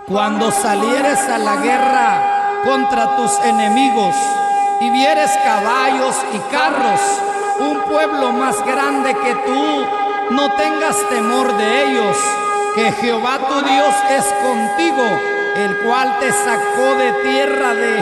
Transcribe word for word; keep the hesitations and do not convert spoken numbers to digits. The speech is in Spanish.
Cuando salieres a la guerra contra tus enemigos y vieres caballos y carros, un pueblo más grande que tú, no tengas temor de ellos, que Jehová tu Dios es contigo, el cual te sacó de tierra de